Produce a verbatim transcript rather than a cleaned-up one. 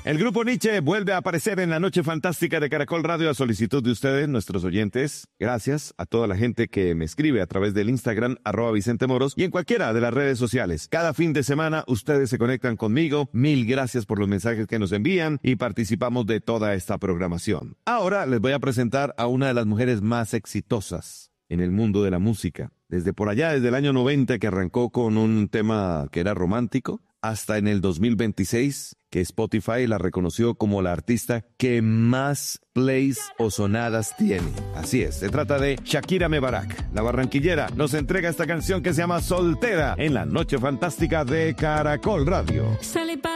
El grupo Nietzsche vuelve a aparecer en la Noche Fantástica de Caracol Radio a solicitud de ustedes, nuestros oyentes. Gracias a toda la gente que me escribe a través del Instagram, arroba Vicente Moros, y en cualquiera de las redes sociales. Cada fin de semana ustedes se conectan conmigo. Mil gracias por los mensajes que nos envían y participamos de toda esta programación. Ahora les voy a presentar a una de las mujeres más exitosas en el mundo de la música. Desde por allá, desde el año noventa, que arrancó con un tema que era romántico, hasta en el dos mil veintiséis, que Spotify la reconoció como la artista que más plays o sonadas tiene. Así es, se trata de Shakira Mebarak. La barranquillera nos entrega esta canción que se llama Soltera en la Noche Fantástica de Caracol Radio.